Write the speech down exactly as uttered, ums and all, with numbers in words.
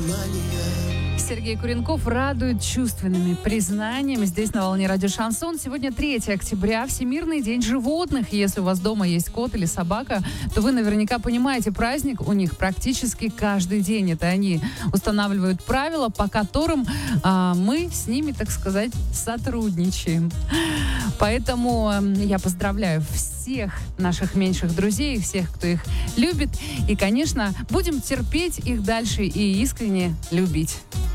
Сергей Куренков радует чувственными признаниями здесь на волне радио Шансон. Сегодня третьего октября, Всемирный день животных. Если у вас дома есть кот или собака, то вы наверняка понимаете, праздник у них практически каждый день. Это они устанавливают правила, по которым а, мы с ними, так сказать, сотрудничаем. Поэтому э, я поздравляю всех наших меньших друзей, всех, кто их любит. И, конечно, будем терпеть их дальше и искренне любить.